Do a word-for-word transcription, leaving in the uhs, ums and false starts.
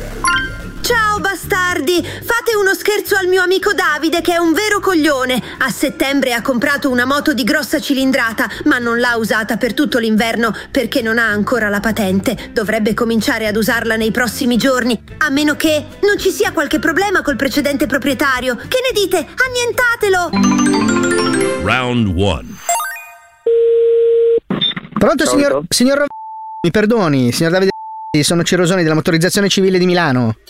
Ciao bastardi, fate uno scherzo al mio amico Davide che è un vero coglione. A settembre ha comprato una moto di grossa cilindrata, ma non l'ha usata per tutto l'inverno perché non ha ancora la patente. Dovrebbe cominciare ad usarla nei prossimi giorni, a meno che non ci sia qualche problema col precedente proprietario. Che ne dite? Annientatelo! Round one. Pronto, signor, signor... Mi perdoni, signor Davide, sono Cirosoni della Motorizzazione Civile di Milano.